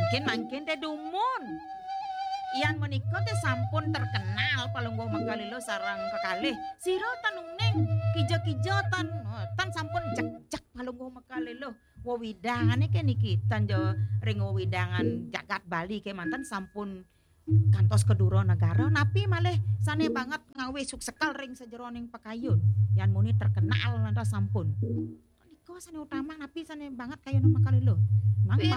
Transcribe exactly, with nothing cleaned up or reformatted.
Mangkin-mangkin teh dumun. Iyan menika teh sampun terkenal palungguh makalilo sareng kekalih. Sira tanung neng kija-kija tan eh, tan sampun jak-jak palungguh makalilo. Wewidangane ke niki tan jo ring wewidangan jagat Bali ke mantan sampun kantos keduro negara napi malih sane banget ngawe suk sekal ring sajeroning pakayun. Yan muni terkenal nanda sampun. Niko sane utama napi sane banget kayu nama kalilo. Mangke